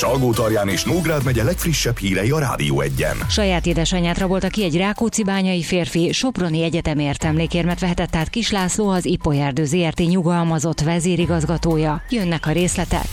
Salgótarján és Nógrád megye legfrissebb hírei a Rádió Egyen. Saját édesanyját rabolta ki egy rákóczibányai férfi, soproni egyetemért emlékérmet vehetett át Kis László, az Ipolyerdő Zrt. Nyugalmazott vezérigazgatója. Jönnek a részletek.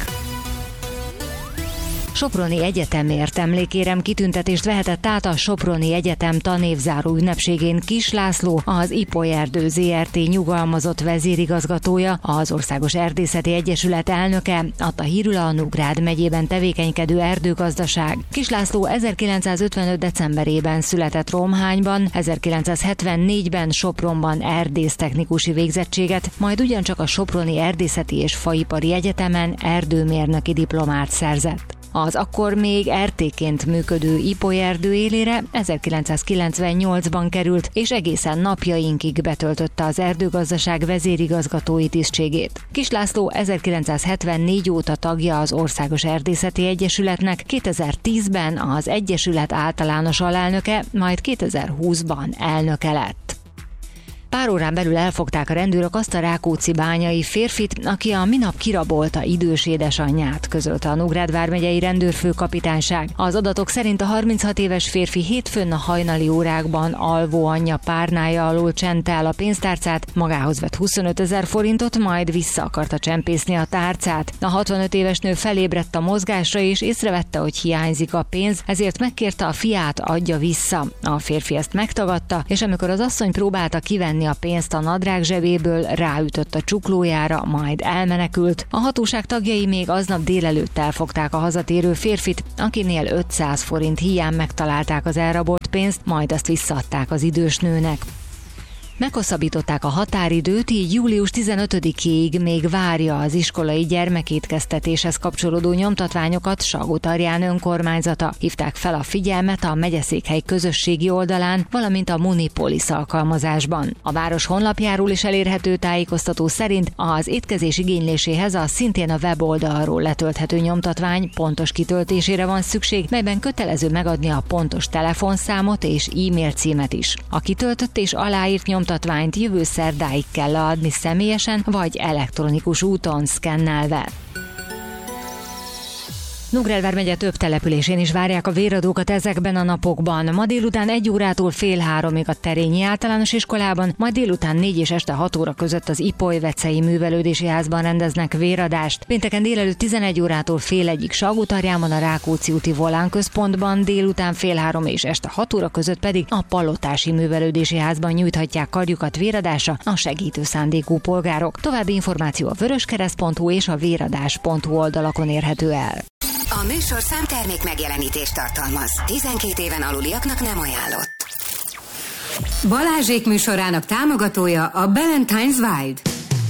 Soproni Egyetemért emlékérem kitüntetést vehetett át a Soproni Egyetem tanévzáró ünnepségén Kis László, az Ipolyerdő Zrt. Nyugalmazott vezérigazgatója, az Országos Erdészeti Egyesület elnöke, adta hírül a Nógrád megyében tevékenykedő erdőgazdaság. Kis László 1955. decemberében született Romhányban, 1974-ben Sopronban erdésztechnikusi végzettséget, majd ugyancsak a Soproni Erdészeti és Faipari Egyetemen erdőmérnöki diplomát szerzett. Az akkor még RT-ként működő Ipolyerdő élére 1998-ban került, és egészen napjainkig betöltötte az erdőgazdaság vezérigazgatói tisztségét. Kis László 1974 óta tagja az Országos Erdészeti Egyesületnek, 2010-ben az Egyesület általános alelnöke, majd 2020-ban elnöke lett. Pár órán belül elfogták a rendőrök azt a rákóczibányai férfit, aki a minap kirabolta idős édesanyját, közölte a Nógrád vármegyei rendőrfőkapitányság. Az adatok szerint a 36 éves férfi hétfőn a hajnali órákban alvó anyja párnája alól csente el a pénztárcát, magához vett 25 000 forintot, majd vissza akarta csempészni a tárcát. A 65 éves nő felébredt a mozgásra és észrevette, hogy hiányzik a pénz, ezért megkérte a fiát, adja vissza. A férfi ezt megtagadta, és amikor az asszony próbálta kivenni a pénzt a nadrág zsebéből, ráütött a csuklójára, majd elmenekült. A hatóság tagjai még aznap délelőtt elfogták a hazatérő férfit, akinél 500 forint híján megtalálták az elrabolt pénzt, majd azt visszaadták az idős nőnek. Meghosszabbították a határidőt, így július 15-ig még várja az iskolai gyermekétkeztetéshez kapcsolódó nyomtatványokat Salgótarján önkormányzata. Hívták fel a figyelmet a megyeszékhely közösségi oldalán, valamint a Munipolis alkalmazásban. A város honlapjáról is elérhető tájékoztató szerint az étkezés igényléséhez a szintén a weboldalról letölthető nyomtatvány pontos kitöltésére van szükség, melyben kötelező megadni a pontos telefonszámot és e-mail címet is. A kitöltött és aláírt nyomtatványt jövő szerdáig kell leadni személyesen vagy elektronikus úton szkennelve. Nógrád vármegye több településén is várják a véradókat ezekben a napokban. Ma délután 1 órától fél 3-ig a Terényi Általános Iskolában, majd délután 4 és este 6 óra között az Ipolyvecei Művelődési Házban rendeznek véradást. Pénteken délelőtt 11 órától fél 1-ig Salgótarjánban a Rákóczi úti Volán központban, délután fél 3 és este 6 óra között pedig a Palotási Művelődési Házban nyújthatják kardjukat véradásra a segítő szándékú polgárok. További információ a vöröskereszt.hu és a véradás.hu oldalakon érhető el. A műsorszám termék megjelenítést tartalmaz. 12 éven aluliaknak nem ajánlott. Balázsék műsorának támogatója a Ballantine's Wild.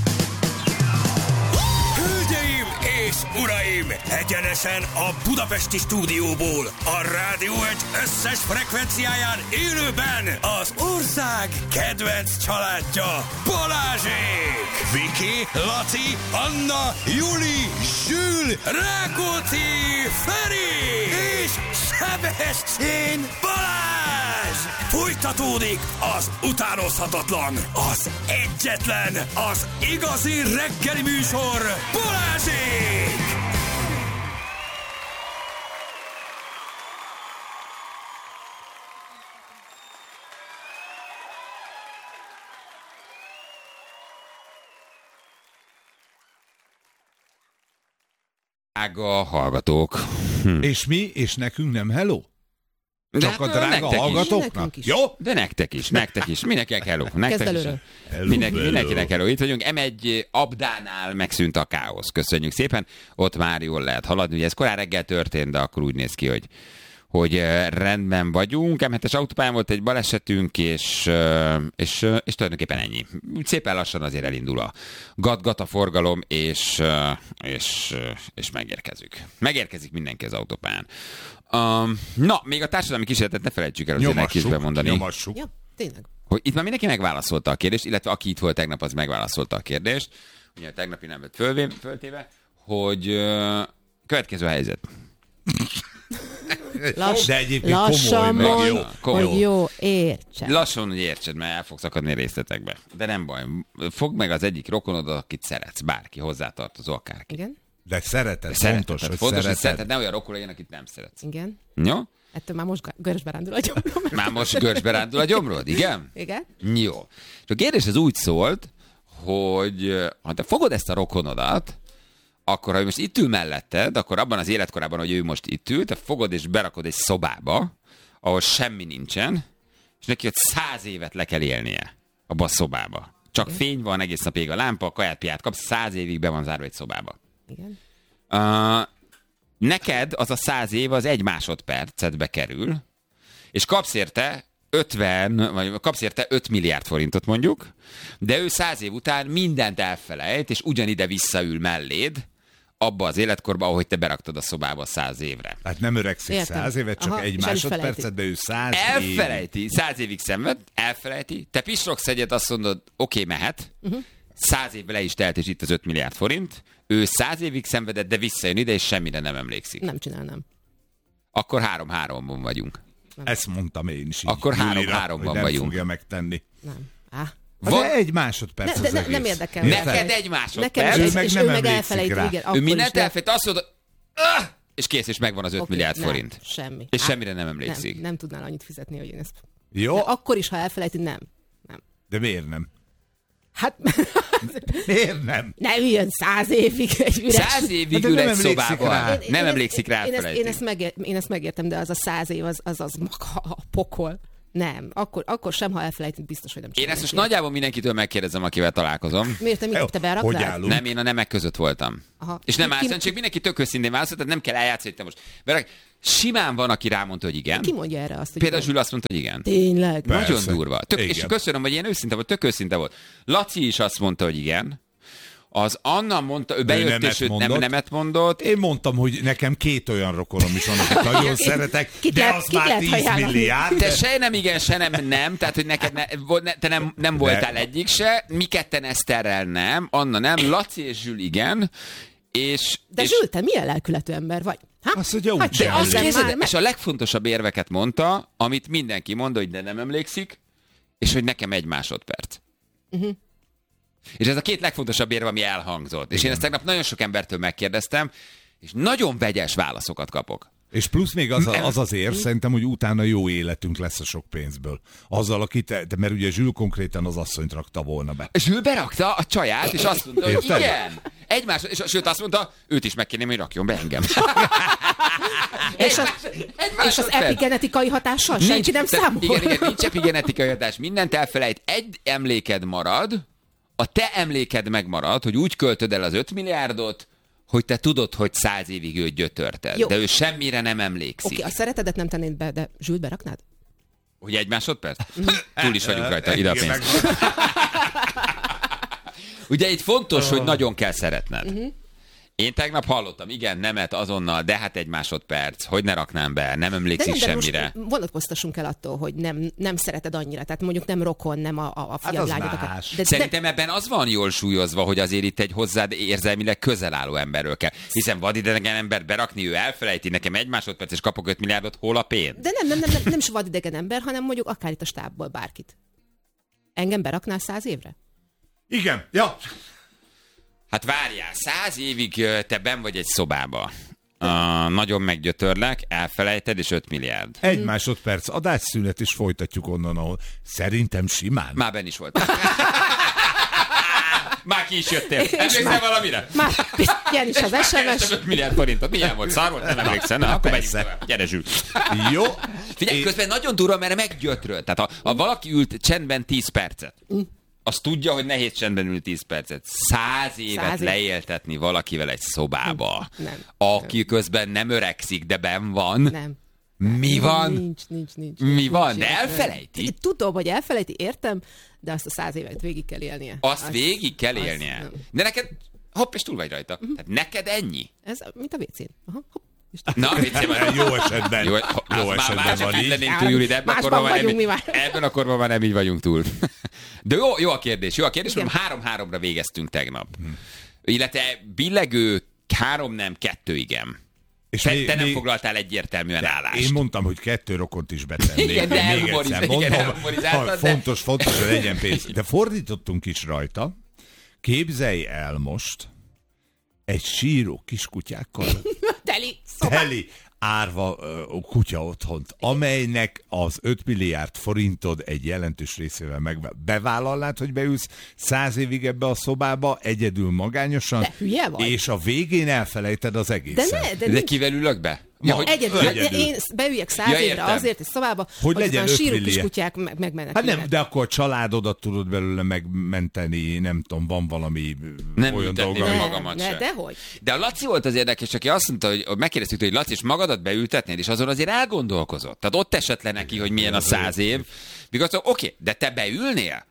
Hölgyeim és uraim! Egyenesen a budapesti stúdióból, a Rádió Egy összes frekvenciáján élőben az ország kedvenc családja, Balázsék! Viki, Laci, Anna, Juli, Zsül, Rákóczi, Feri és Sebestyén Balázs! Folytatódik az utánozhatatlan, az egyetlen, az igazi reggeli műsor, Balázsék! Drága hallgatók. És mi? És nekünk nem hello? Csak de a drága hallgatóknak? Is. Jó? De nektek is. Mindenkinek hello. Nektek is. Mindenkinek hello. Itt vagyunk, M1 Abdánál megszűnt a káosz. Köszönjük szépen. Ott már jól lehet haladni. Ugye ez korán reggel történt, de akkor úgy néz ki, hogy rendben vagyunk. M7-es autópályán volt egy balesetünk, és tulajdonképpen ennyi. Szépen lassan azért elindul a gat-gat a forgalom, és megérkezünk. Megérkezik mindenki az autópályán. Na, még a társadalmi kísérletet ne felejtsük el azért elkészben mondani. Nyomassuk. Ja, tényleg. Hogy itt már mindenki megválaszolta a kérdést, illetve aki itt volt tegnap, az megválaszolta a kérdést. Ugye a tegnapi nem lett föltéve, hogy következő a helyzet. De egyébként lassan komoly, mond, hogy jó, értsed. Lassan, hogy értsed, mert el fogsz akadni részletekbe. De nem baj. Fogd meg az egyik rokonod, akit szeretsz, bárki, hozzátartozó akárki. Igen? De szereted, fontos, hogy szereted. Ne olyan rokon legyen, akit nem szeretsz. Igen. Jó? Ettől már most görcsbe rándul a gyomrom. Már most görcsbe rándul a gyomrod, igen? Igen. Jó. És a kérdés az úgy szólt, hogy ha te fogod ezt a rokonodat, akkor ha ő most itt ül melletted, akkor abban az életkorában, hogy ő most itt ül, te fogod és berakod egy szobába, ahol semmi nincsen, és neki ott 100 évet le kell élnie abba a szobába. Csak igen. Fény van, egész nap ég a lámpa, a kaját piát kapsz, 100 évig be van zárva egy szobába. Igen. Neked az a 100 év az 1 másodpercetbe kerül, és kapsz érte 5 milliárd forintot mondjuk, de ő 100 év után mindent elfelejt, és ugyanide visszaül melléd, abba az életkorba, ahogy te beraktad a szobába 100 évre. Hát nem öregszik 100 évet, csak egy másodpercet, de ő 100 elfelejti, 100 évig szenved, elfelejti, te pisrogsz egyet, azt mondod, oké, mehet, 100 évvel le is telt, és itt az 5 milliárd forint, ő 100 évig szenvedett, de visszajön ide, és semmire nem emlékszik. Nem csinálnám. Akkor 3-3-ban vagyunk. Nem. Ezt mondtam én is így. Akkor 3-3-ban vagyunk. Nem fogja megtenni. Nem. De egy másodperc az egész. Nem érdekel. Neked egy másodperc. Ő meg nem emlékszik rá. Igen, ő mindent elfelejt, azt mondod, és kész, és megvan az 5 milliárd forint. Semmi. És semmire nem emlékszik. Nem tudnál annyit fizetni, hogy én ezt... Jó. De akkor is, ha elfelejti, nem. De miért nem? Hát... Miért nem? Nem jön 100 évig egy üres... 100 évig ül egy szobában. Nem emlékszik rá, elfelejti. Én ezt megértem, de az a 100 év, az maga a pokol. Nem, akkor sem, ha elfelejtünk, biztos, hogy nem csinálom. Én ezt most nagyjából mindenkitől megkérdezem, akivel találkozom. Miért te mit te beraktál? Nem, én a nemek között voltam. Aha. És nem állsz, csak mindenki tök őszintén válaszolt, tehát nem kell eljátszani, hogy te most. Simán van, aki rámondta, hogy igen. Ki mondja erre azt, hogy például Zsül azt mondta, hogy igen. Tényleg? Persze. Nagyon durva. És köszönöm, hogy ilyen őszinte volt, tök őszinte volt. Laci is azt mondta, hogy igen. Az Anna mondta, ő bejött, és ő nemet mondott. Én mondtam, hogy nekem 2 olyan rokonom is van, akit nagyon szeretek, de az már 10 milliárd. Te se nem igen, se nem, tehát hogy neked te nem voltál egyik se, mi ketten Eszterrel nem, Anna nem, Laci és Zsül igen. De Zsül, te milyen lelkületű ember vagy? Azt mondja, és a legfontosabb érveket mondta, amit mindenki mondta, hogy de nem emlékszik, és hogy nekem 1 másodperc. És ez a 2 legfontosabb érve, ami elhangzott. Igen. És én ezt tegnap nagyon sok embertől megkérdeztem, és nagyon vegyes válaszokat kapok. És plusz még az érv, szerintem, hogy utána jó életünk lesz a sok pénzből. Azzal, mert ugye Zsül konkrétan az asszonyt rakta volna be. Zsül berakta a csaját, és azt mondta, hogy igen. És sőt azt mondta, őt is megkérném, hogy rakjon be engem. És az epigenetikai hatással senki nem számol. Igen, nincs epigenetikai hatás. Mindent elfelejt, egy emléked marad, a te emléked megmarad, hogy úgy költöd el az 5 milliárdot, hogy te tudod, hogy 100 évig őt gyötörted. Jó. De ő semmire nem emlékszik. Oké, a szeretedet nem tennéd be, de Zsült beraknád? Hogy 1 másodperc? Túl is vagyunk rajta, ide a pénzt. Ugye itt fontos, hogy nagyon kell szeretned. Én tegnap hallottam, igen, nemet azonnal, de hát 1 másodperc, hogy ne raknám be, nem emlékszik semmire. Most vonatkoztassunk el attól, hogy nem szereted annyira, tehát mondjuk nem rokon, nem a fiam lányokat. Szerintem ebben az van jól súlyozva, hogy azért itt egy hozzád érzelmileg közel álló emberről kell. Hiszen vadidegen ember berakni, ő elfelejti, nekem 1 másodperc, és kapok 5 milliárdot, hol a pénz? De nem is vadidegen ember, hanem mondjuk akár itt a stábból bárkit. Engem beraknál 100 évre? Igen, ja. Hát várjál, 100 évig te benn vagy egy szobába. Nagyon meggyötörlek, elfelejted, és 5 milliárd. 1 másodperc, adásszünet, és folytatjuk onnan, ahol szerintem simán. Már benn is volt. Már ki is jöttél. Emlékszel valamire? Már ilyen is az SMS. 5 milliárd forintot. Milyen volt? Szar volt? Nem emlékszel? Na, akkor menjünk tovább. Gyere, Zsül. Jó. Figyelj, közben nagyon durva, mert meggyötröl. Tehát ha valaki ült csendben 10 percet, az tudja, hogy nehéz csendben ülni 10 percet. 100 évet leéltetni valakivel egy szobába, aki közben nem öregszik, de benn van. Nem. Mi van? Nincs. Mi van? De elfelejti? Tudom, hogy elfelejti, értem, de azt a 100 évet végig kell élnie. Azt végig kell élnie. De neked, hopp, és túl vagy rajta. Tehát neked ennyi? Ez mint a WC-n. Aha, hopp. Na, jó esetben. Jó esetben van így. Túl, Júli, de ebben a korban már nem így vagyunk túl. De jó a kérdés. Mert 3-3-ra végeztünk tegnap. Illetve billegő 3 nem, 2 igen. És te nem foglaltál egyértelműen állást. Én mondtam, hogy 2 rokont is betennék. Igen, de fontos, hogy legyen pénz. De fordítottunk is rajta. Képzelj el most egy síró kiskutyákkal. Teli árva kutya otthont, amelynek az 5 milliárd forintod egy jelentős részével bevállalnád, hogy beülsz 100 évig ebbe a szobába, egyedül magányosan, és a végén elfelejted az egészet. De kivel ülök be? Egyedül. Én beüljek 100 évre azért egy szobába, hogy legyen síró kiskutyák megmennek. Hát nem, de akkor a családodat tudod belőle megmenteni, nem tudom, van valami nem olyan dolga. Nem magamat sem. Dehogy. De a Laci volt az érdekes, aki azt mondta, hogy megkérdeztük, hogy Laci, és magadat beültetnéd, és azon azért elgondolkozott. Tehát ott esett le neki, hogy milyen a 100 év. Oké, de te beülnél?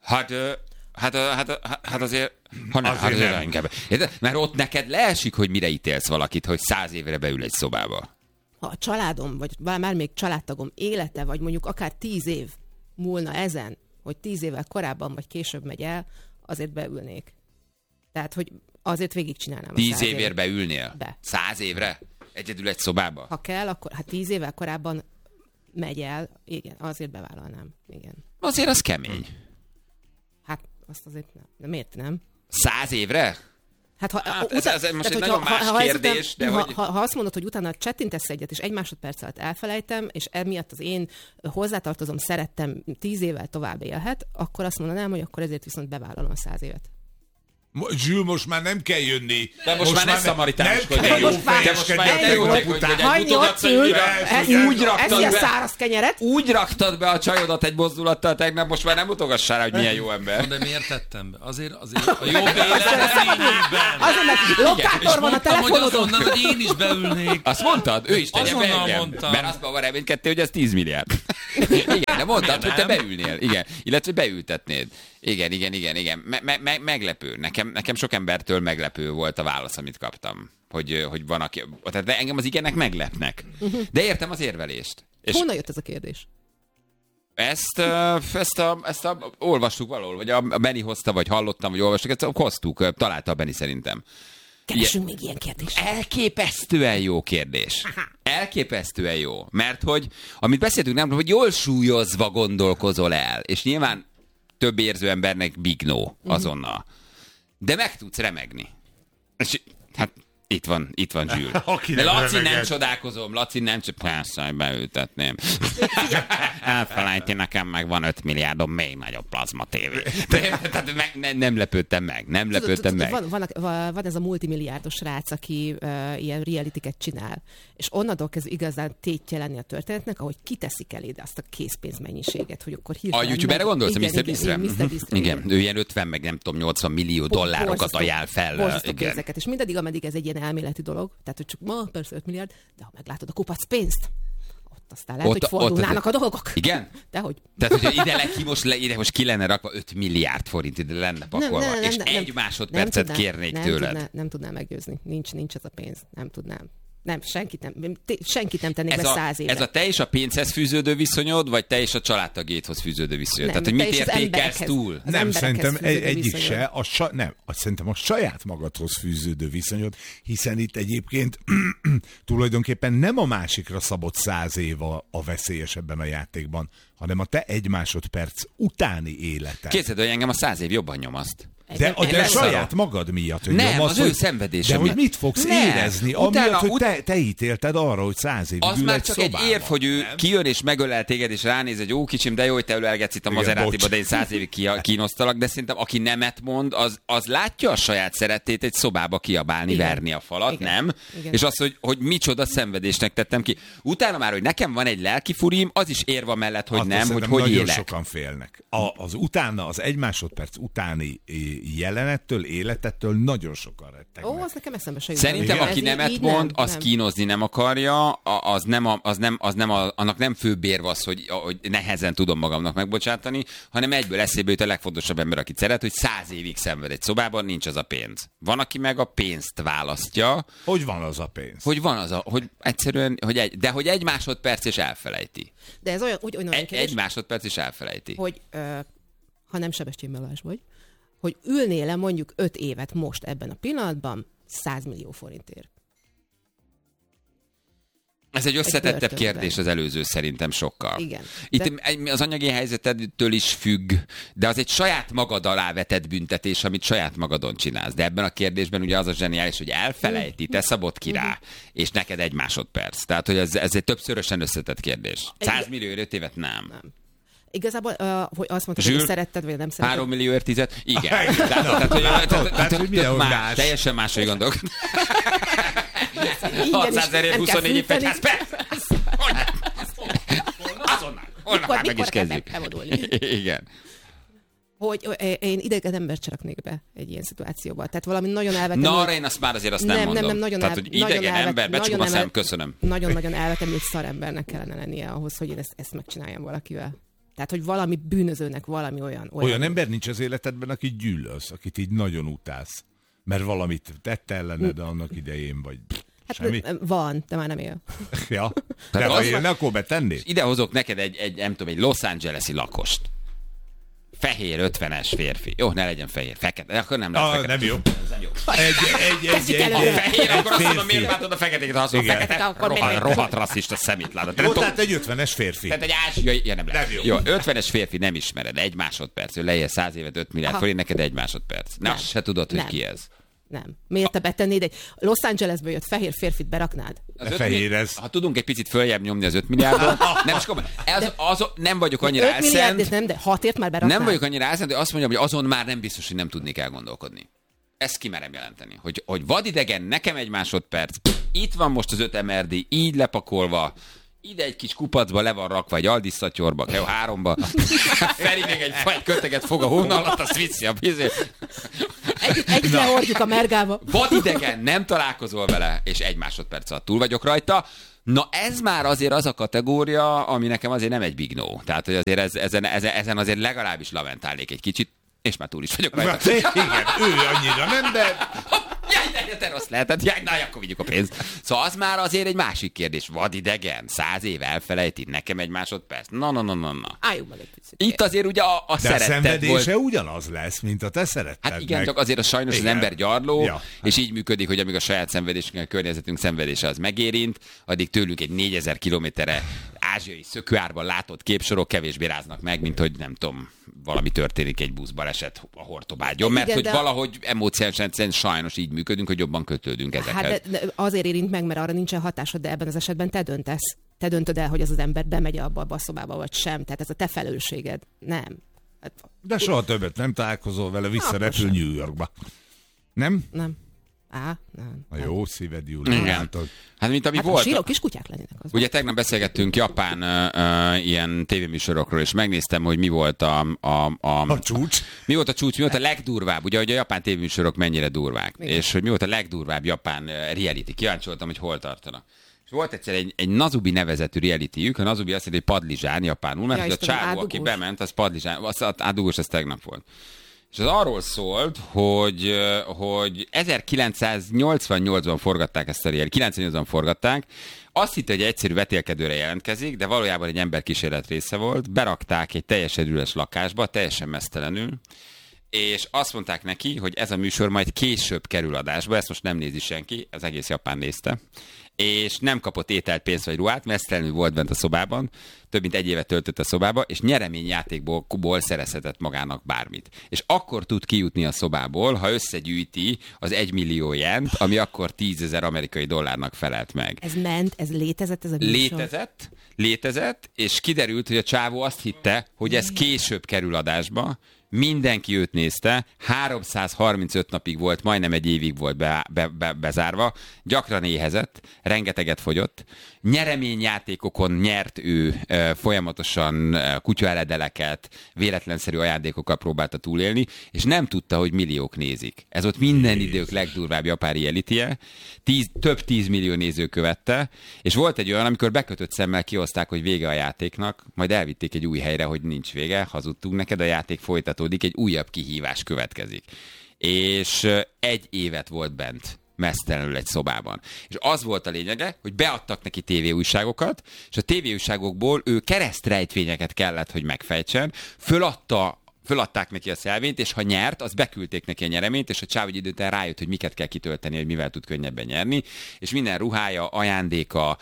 Hát azért... azért inkább. Mert ott neked leesik, hogy mire ítélsz valakit, hogy 100 évre beül egy szobába. Ha a családom, vagy már még családtagom élete, vagy mondjuk akár 10 év múlna ezen, hogy 10 évvel korábban vagy később megy el, azért beülnék. Tehát, hogy azért végigcsinálnám a 10 évért beülnél? Be. 100 évre? Egyedül egy szobába? Ha kell, akkor 10 évvel korábban megy el, igen, azért bevállalnám. Igen. Azért az kemény. Hát azt azért nem. De miért nem? 100 évre? Ez most egy nagyon más kérdés. Ha azt mondod, hogy utána csettintesz egyet, és 1 másodperc alatt elfelejtem, és emiatt az én hozzátartozom, szerettem 10 évvel tovább élhet, akkor azt mondanám, hogy akkor ezért viszont bevállalom a 100 évet. Zsül, most már nem kell jönni. De most már ne szamaritánuskodj. Úgy raktad be a csajodat egy mozdulattal tegnap, most már nem mutogassál rá, hogy milyen jó ember. De miért tettem be? Azért a jobb életben. Azért, mert lokátor van a telefonodon. Hogy én is beülnék. Azt mondtad? Ő is tegye be engem. Mert azt van reménykedtél, hogy ez 10 milliárd. Igen, de mondtad, hogy te beülnél. Igen, illetve beültetnéd. Igen. Meglepő. Nekem sok embertől meglepő volt a válasz, amit kaptam. Hogy van, aki... Tehát engem az igenek meglepnek. De értem az érvelést. Honnan jött ez a kérdés? Ezt olvastuk valahol, vagy a Benni hozta, vagy hallottam, vagy olvastuk, ezt hoztuk, találta a Benni szerintem. Keresünk még ilyen kérdést. Elképesztően jó kérdés. Elképesztően jó. Mert hogy, amit beszéltünk, nem, hogy jól súlyozva gondolkozol el, és nyilván több érző embernek big no azonnal. De meg tudsz remegni. És hát itt van Zsül. De Laci nem csodálkozom, persze, hogy beültetném. Elfelejti, nekem meg van 5 milliárdom még nagyobb plazma tévé. Nem lepődtem meg. Van ez a multimilliárdos srác, aki ilyen realityket csinál. És onnantól kezdve igazán tétje lenni a történetnek, ahogy kiteszik eléd azt a készpénzmennyiséget, hogy akkor hirtelen... A YouTube-erre gondolsz, a Mr. Beast-re? Igen, ő ilyen 50, meg nem tudom, 80 millió dollárokat ajánl fel. Borzasztó pénzeket. És mindaddig, ameddig ez egy ilyen elméleti dolog, tehát hogy csak persze 5 milliárd, de ha meglátod a kupac pénzt, ott aztán lehet, hogy fordulnának a dolgok. Igen? Dehogy. Tehát, hogy ide most ki lenne rakva 5 milliárd forint, ide lenne pakolva, és egy másodpercet kérnék tőled. Nem tudnám meggyőzni. Nincs ez a pénz. Nem tudnám. Nem, senkit nem tennék be 100 évre. Ez a te és a pénzhez fűződő viszonyod, vagy te és a családtagédhoz fűződő viszonyod? Tehát, hogy mit értékelsz túl? Nem, szerintem egyik se. Szerintem a saját magadhoz fűződő viszonyod, hiszen itt egyébként tulajdonképpen nem a másikra szabott 100 év a veszélyes ebben a játékban, hanem a te 1 másodperc utáni életed. Képzeld, hogy engem a 100 év jobban nyomaszt. De saját magad miatt, hogy nem, az ő szenvedése. De hogy mit fogsz érezni, amiatt, hogy te ítélted arra, hogy 100 évig az ül már egy csak szobában. egy érv, hogy ő kijön és megölel téged, és ránéz, hogy jó kicsim, de jó, hogy te ölelgetsz itt a Maseratiba, de én 100 évig kínosztalak, de szerintem aki nemet mond, az látja a saját szerettét egy szobába kiabálni, verni a falat, nem? Igen. És az, hogy micsoda szenvedésnek tettem ki. Utána már, hogy nekem van egy lelki furim, az is érva mellett, hogy nem, hogy nagyon élek. Sokan félnek. Az 1 másodperc utáni jelenettől, életettől nagyon sokan rettegnek. Az nekem eszembe se jut. Szerintem, aki nemet mond, az kínozni nem akarja, annak nem főbb érv az, hogy nehezen tudom magamnak megbocsátani, hanem egyből eszébe jut a legfontosabb ember, akit szeret, hogy 100 évig szenved egy szobában, nincs az a pénz. Van, aki meg a pénzt választja. Hogy van az a pénz? Hogy egyszerűen, de hogy 1 másodperc és elfelejti. De ez olyan egy másodperc és elfelejti. Hogy ha nem Sebestyén Balázs vagy, hogy ülnél-e mondjuk 5 évet most ebben a pillanatban 100 millió forintért. Ez egy összetettebb kérdés az előző szerintem sokkal. Igen. Itt az anyagi helyzetedtől is függ, de az egy saját magad alá vetett büntetés, amit saját magadon csinálsz. De ebben a kérdésben ugye az a zseniális, hogy elfelejti, te szabod ki rá, és neked 1 másodperc. Tehát, hogy ez egy többszörösen összetett kérdés. 100 millió 5 évet nem. Igazából, hogy azt mondtad, hogy szeretted, vagy nem szeretted. 3 millió 10? Igen. Tehát, más, teljesen máshogy gondolok. 600 000 év, 24 év, persze. Azonnal. Holnap meg is kezdjük. Igen. Hogy én idegen embert se raknék be egy ilyen szituációba. Tehát valami nagyon elvetemű... Na, arra én azt nem mondom. Nem, nagyon tehát, hogy idegen ember, becsukom a szem, köszönöm. Nagyon-nagyon elvetemű szarembernek kellene lennie ahhoz, hogy én ezt megcsináljam valakivel. Tehát, hogy valami bűnözőnek valami olyan... Olyan ember nincs az életedben, akit gyűlölsz, akit így nagyon utálsz. Mert valamit tett ellened annak idején, vagy semmi. Van, de már nem él. Ja, de ha élne, akkor betennéd. Ide hozok neked egy Los Angeles-i lakost. Fehér 50-es férfi. Jó, ne legyen fehér. Fekete. Akkor nem lehet fekete. Nem jó. Egy fehér, akkor azt mondom, miért látod a feketéket, ha azt mondom, fekete, akkor rohadt rasszista szemétládat. Jó, tehát egy 50-es férfi. Tehát egy ázsiai, nem lehet. Jó, 50-es férfi nem ismered. 1 másodperc. Ő leél 100 évet, 5 milliárd forint, neked 1 másodperc. Na, azt se tudod, hogy ki ez. Nem. Miért te betennéd egy Los Angelesből jött fehér férfit beraknád? Fehér ez. Ha tudunk egy picit följebb nyomni az 5 milliárdot, nem vagyok annyira 5 milliárd, nem, de 6-ért már beraknád. Nem vagyok annyira elszent, de azt mondjam, hogy azon már nem biztos, hogy nem tudnék elgondolkodni. Ezt kimerem jelenteni. Hogy vadidegen, nekem 1 másodperc, itt van most az 5 MRD, így lepakolva, ide egy kis kupacba le van rakva, egy Aldi szatyorba, kell 3-ba. Feri még egy köteget fog a hóna alatt, azt viszi a bizét. Együtt lehordjuk a mergába. Vadidegen, nem találkozol vele, és 1 másodperc alatt túl vagyok rajta. Na ez már azért az a kategória, ami nekem azért nem egy big no. Tehát, hogy azért ezen azért legalábbis lamentálnék egy kicsit, és már túl is vagyok rajta. Igen, ő annyira nem, de... Jaj, te rossz lehetett, na, akkor vigyük a pénzt. Szóval az már azért egy másik kérdés. Vadidegen, 100 év elfelejti, nekem 1 másodperc. Na. Álljunk meg egy picit. Itt azért ugye a szeretted volt. De a szenvedése ugyanaz lesz, mint a te szeretted. Hát igen, csak azért sajnos az ember gyarló, és így működik, hogy amíg a saját szenvedésünk, a környezetünk szenvedése az megérint, addig tőlünk egy 4000 kilométerre ázsiai szökőárban látott képsorok kevésbé ráznak meg, mint hogy nem tudom, valami történik egy buszbaleset a Hortobágyon, mert igen, hogy valahogy emóciálisan sajnos így működünk, hogy jobban kötődünk ezekhez. Hát de azért érint meg, mert arra nincsen hatásod, de ebben az esetben te döntesz. Te döntöd el, hogy az ember bemegy abba a szobába, vagy sem. Tehát ez a te felelősséged. Nem. Hát... De soha többet nem találkozol vele, visszarepül New Yorkba. Nem? Nem. Nem. A jó szíved, Júlia. Igen. Hát mint ami volt. Síró kis kutyák lennének. Ugye tegnap beszélgettünk japán ilyen tévéműsorokról, és megnéztem, hogy mi volt a csúcs. Mi volt a csúcs, mi volt a legdurvább, ugye, hogy a japán tévéműsorok mennyire durvák. Igen. És hogy mi volt a legdurvább japán reality. Kíváncsi voltam, hogy hol tartanak. És volt egyszer egy Nazubi nevezetű realityjük, a Nazubi azt jelenti, hogy padlizsán japánul, mert a csávó, aki bement, az padlizsán, az ádugós, az tegnap volt. És az arról szólt, hogy 1988-ban forgatták ezt a reality, 98-ban forgatták, azt hitte, hogy egyszerű vetélkedőre jelentkezik, de valójában egy emberkísérlet része volt, berakták egy teljesen üres lakásba, teljesen meztelenül, és azt mondták neki, hogy ez a műsor majd később kerül adásba, ezt most nem nézi senki, az egész Japán nézte, és nem kapott ételt, pénzt vagy ruhát, meztelenül volt bent a szobában, több mint 1 évet töltött a szobába, és nyereményjátékból szerezhetett magának bármit. És akkor tud kijutni a szobából, ha összegyűjti az 1 millió jent, ami akkor 10 000 amerikai dollárnak felelt meg. Ez létezett ez a műsor? Létezett, és kiderült, hogy a csávó azt hitte, hogy ez később kerül adásba, mindenki őt nézte, 335 napig volt, majdnem 1 évig volt bezárva, gyakran éhezett, rengeteget fogyott, nyereményjátékokon nyert ő folyamatosan kutyaeledeleket, véletlenszerű ajándékokkal próbálta túlélni, és nem tudta, hogy milliók nézik. Ez ott minden idők legdurvább japán reality-je, több 10 millió néző követte, és volt egy olyan, amikor bekötött szemmel kihozták, hogy vége a játéknak, majd elvitték egy új helyre, hogy nincs vége, hazudtunk neked, a játék folytatódik, egy újabb kihívás következik. És 1 évet volt bent meztelenül egy szobában. És az volt a lényege, hogy beadtak neki tévéújságokat, és a tévéújságokból ő keresztrejtvényeket kellett, hogy megfejtsen, föladta föladták neki a szelvényt, és ha nyert, az beküldték neki a nyereményt, és a csáv egy idő után rájött, hogy miket kell kitölteni, hogy mivel tud könnyebben nyerni, és minden ruhája, ajándéka,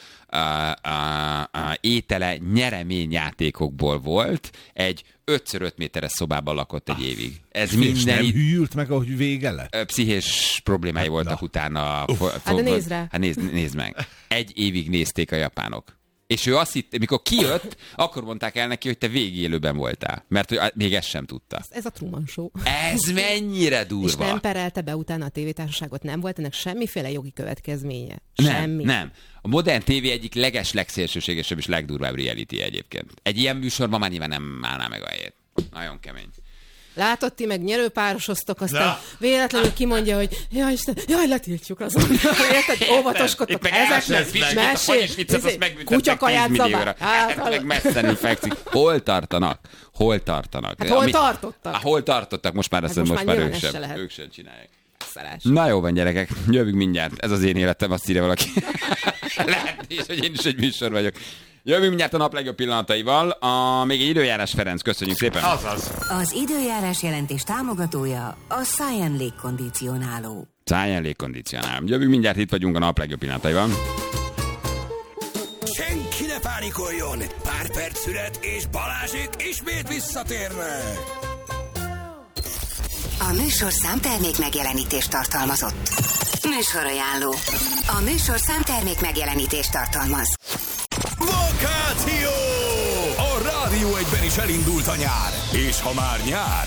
étele nyereményjátékokból volt, egy 5x5 méteres szobában lakott egy évig. Ez minden nem hűlt meg, ahogy vége lett? Pszichés problémái voltak utána. Hát de nézd rá. Hát nézd meg. Egy évig nézték a japánok. És ő azt hitt, mikor kijött, akkor mondták el neki, hogy te végigélőben voltál. Mert hogy még ezt sem tudta. Ez a Truman Show. Ez mennyire durva. És nem perelte be utána a tévétársaságot, nem volt ennek semmiféle jogi következménye. Semmi. Nem. A modern tévé egyik legszélsőségesebb és legdurvább reality egyébként. Egy ilyen műsorban már nyilván nem állná meg a helyét. Nagyon kemény. Látod, ti meg nyerőpárosoztok, aztán véletlenül kimondja, hogy jaj, letiltjuk azon. Érted? Óvatoskodtok ezeknek. Mesél, kutyakaját zabál. Hát meg messzenül fekszik. Hol tartanak? Hát hol tartottak? Hol tartottak? Most már azt hát most már ők sem csinálják. Na jó van, gyerekek, jövünk mindjárt. Ez az én életem, azt írja valaki. Lehet is, hogy én is egy műsor vagyok. Jövünk mindjárt a nap legjobb pillanataival. Még egy időjárás, Ferenc, köszönjük szépen. Azaz. Az időjárás jelentés támogatója a Science légkondicionáló. Science légkondicionáló. Jövünk mindjárt, itt vagyunk a nap legjobb pillanataival. Senki ne pánikoljon! Pár perc szület, és Balázsék ismét visszatérnek! A műsorszám termék megjelenítést tartalmazott. Műsorajánló. A műsorszám termék megjelenítést tartalmaz. Vakáció! A Rádió 1-ben is elindult a nyár. És ha már nyár,